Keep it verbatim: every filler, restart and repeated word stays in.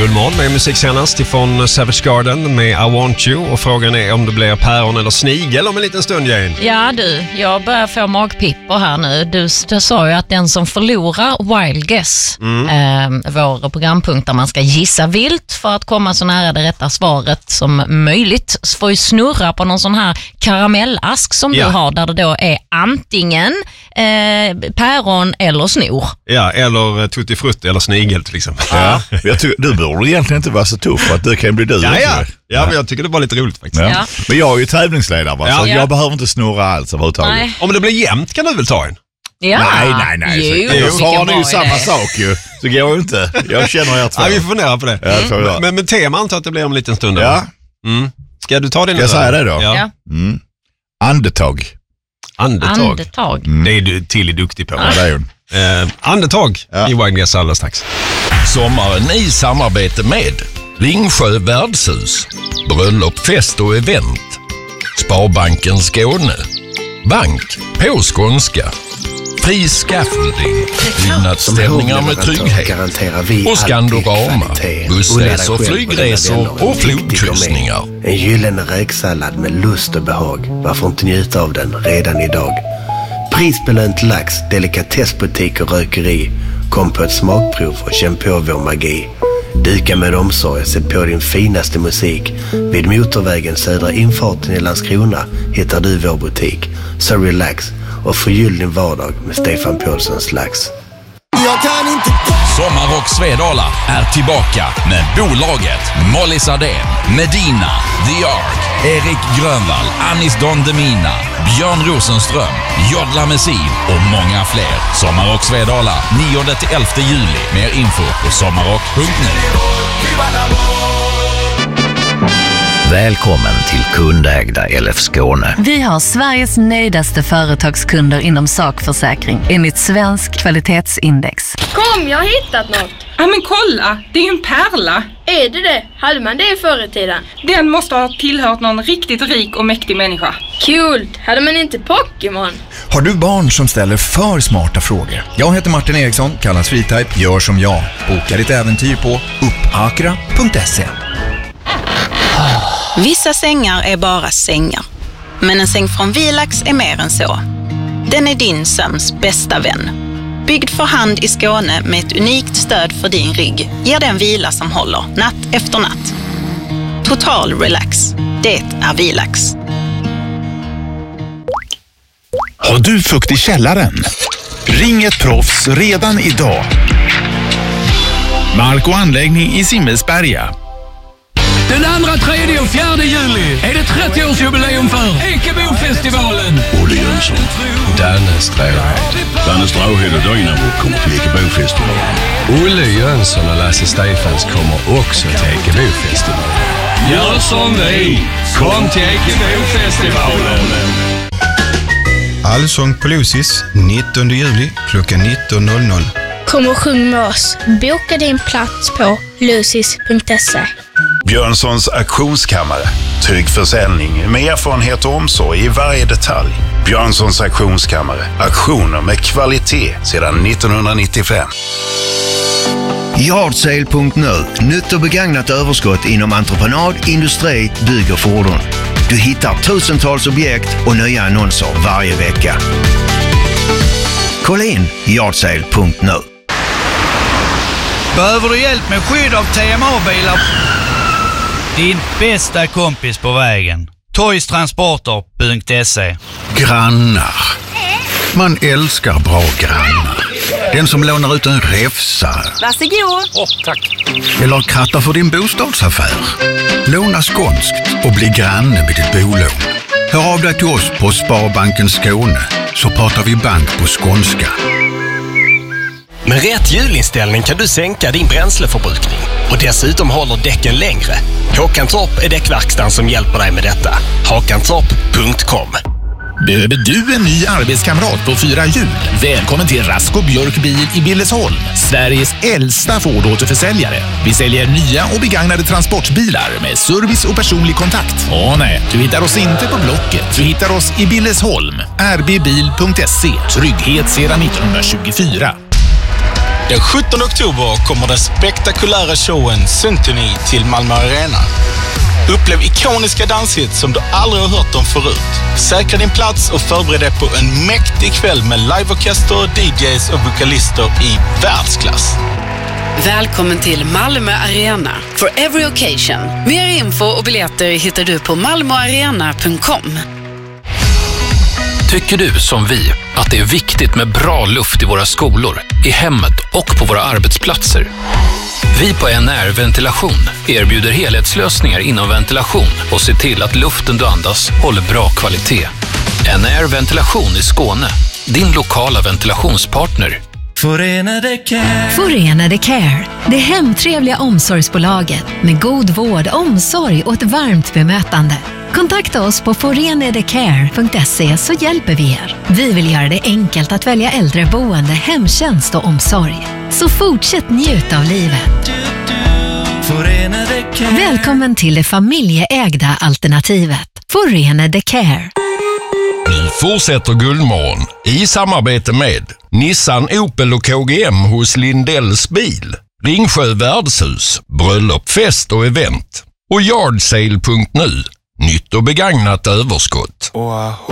Guldmorgon med musik senast ifrån Savage Garden med I Want You. Och frågan är om det blir päron eller snigel om en liten stund, Jane. Ja du, jag börjar få magpipper här nu. Du, du sa ju att den som förlorar Wild Guess, mm. eh, vår programpunkt där man ska gissa vilt för att komma så nära det rätta svaret som möjligt, får ju snurra på någon sån här karamellask som ja. du har, där det då är antingen eh, päron eller snor. Ja, eller tutti frutti eller snigel till exempel. Ja. Jag tycker, du borde egentligen inte vara så tuff för att du kan bli du. Ja, ja. ja, men jag tycker det var lite roligt faktiskt. Ja. Ja. Men jag är ju tävlingsledare, va? Ja. Så Ja. jag behöver inte snurra alls överhuvudtaget. Om det blir jämnt kan du väl ta en? Ja. Nej, nej, nej. Jo, Så har ni ju bra samma idé. sak ju. Så går ju inte. Jag känner er två. Ja, vi får fundera på det. Ja, det får vi göra. Men med tema antar att det blir om en liten stund. Ja. Mm. Ska du ta det nu? Ska jag säga det då? Ja. Ja. Mm. Andetag. Andetag. Andetag. Mm. Det är du till är duktig på. Ja, det är hon. Eh, andetag Ja. i Wild Guess alldeles strax. Sommaren i samarbete med Ringsjö värdshus, bröllop, fest och event, Sparbanken Skåne, bank på skånska, fri scaffolding, byggnadsställningar med trygghet och Skandorama, bussresor, flygresor och flodkryssningar. En gyllene räksallad med lust och behag. Varför inte njuta av den redan idag? Prisbelönt lax, delikatessbutik och rökeri. Kom på ett smakprov och känn på vår magi. Dyka med omsorg och sätt på din finaste musik. Vid motorvägen södra infarten i Landskrona hittar du vår butik. Så relax och förgyll din vardag med Stefan Paulssons lax. Jag kan inte... Sommarrock Svedala är tillbaka med bolaget Molly Sardén, Medina, The Ark, Erik Grönvall, Anis Don Demina, Björn Rosenström, Jodla Messin och många fler. Sommarrock Svedala nionde till elfte juli. Mer info på sommarrock punkt nu. Välkommen till kundägda L F Skåne. Vi har Sveriges nöjdaste företagskunder inom sakförsäkring enligt Svensk kvalitetsindex. Kom, jag har hittat något. Ja men kolla, det är ju en pärla. Är det det? Hade man det förr i tiden? Den måste ha tillhört någon riktigt rik och mäktig människa. Kul! Hade man inte Pokémon? Har du barn som ställer för smarta frågor? Jag heter Martin Eriksson, kallas Freetype. Gör som jag. Boka ditt äventyr på uppakra punkt se. Vissa sängar är bara sängar. Men en säng från Vilax är mer än så. Den är din sömns bästa vän. Byggd för hand i Skåne med ett unikt stöd för din rygg ger den vila som håller natt efter natt. Total relax. Det är Vilax. Har du fukt i källaren? Ring ett proffs redan idag. Mark och anläggning i Simmelsberga. Den andra, tredje och fjärde juli är det trettioårsjubileum för Ekebofestivalen. Olle Jönsson, Danne Stråhed. Danne Stråhed och Dynamo kommer till Ekebofestivalen. Olle Jönsson och Lasse Stefans kommer också till Ekebofestivalen. Gör som vi, kom till Ekebofestivalen. Allsång på Lucis, nittonde juli klockan nitton noll noll. Kom och sjung med oss. Boka din plats på lucis punkt se. Björnssons auktionskammare. Trygg försäljning med erfarenhet och omsorg i varje detalj. Björnssons auktionskammare. Auktioner med kvalitet sedan nittonhundranittiofem. Yardsale punkt nu. Nytt och begagnat överskott inom entreprenad, industri, bygg och fordon. Du hittar tusentals objekt och nya annonser varje vecka. Kolla in yardsale punkt nu. Behöver du hjälp med skydd av T M A-bilar? Din bästa kompis på vägen. toys transporter punkt se. Grannar. Man älskar bra grannar. Den som lånar ut en räfsa. Varsågod. Åh, tack. Eller krattar för din bostadsaffär. Låna skånskt och bli granne med ditt bolån. Hör av dig till oss på Sparbanken Skåne så pratar vi bank på skånska. Med rätt hjulinställning kan du sänka din bränsleförbrukning och dessutom håller däcken längre. Håkantorp är däckverkstan som hjälper dig med detta. hakantorp punkt com. Behöver du en ny arbetskamrat på fyra hjul? Välkommen till Rasko Björk Bil i Billesholm, Sveriges äldsta Ford-återförsäljare. Vi säljer nya och begagnade transportbilar med service och personlig kontakt. Åh nej, du hittar oss inte på Blocket. Du hittar oss i Billesholm. r b bil punkt se. Trygghet sedan nittonhundratjugofyra. Den sjuttonde oktober kommer den spektakulära showen Symphony till Malmö Arena. Upplev ikoniska danshits som du aldrig har hört om förut. Säkra din plats och förbered dig på en mäktig kväll med liveorkester, D Js och vokalister i världsklass. Välkommen till Malmö Arena for every occasion. Mer info och biljetter hittar du på malmoarena punkt com. Tycker du som vi att det är viktigt med bra luft i våra skolor, i hemmet och på våra arbetsplatser? Vi på N R Ventilation erbjuder helhetslösningar inom ventilation och ser till att luften du andas håller bra kvalitet. N R Ventilation i Skåne, din lokala ventilationspartner. Förenade Care. Förenade Care. Det hemtrevliga omsorgsbolaget med god vård, omsorg och ett varmt bemötande. Kontakta oss på forenadecare punkt se så hjälper vi er. Vi vill göra det enkelt att välja äldreboende, hemtjänst och omsorg. Så fortsätt njuta av livet. Välkommen till det familjeägda alternativet. Förenade Care. Nu fortsätter Guldmorgon i samarbete med Nissan, Opel och K G M hos Lindells bil, Ringsjö värdshus, bröllop, fest och event och yardsale punkt nu. Nytt och begagnat överskott.